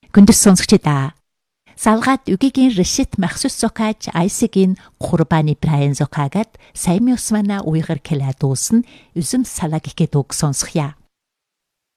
Хүндэр сонсогчдаа салгаад үгигийн решит махсус зокааж айсигийн курбаны брайан зокаагад сайн усмана уйгар келадуус нь үзэм салаг ихэд үг сонсхья.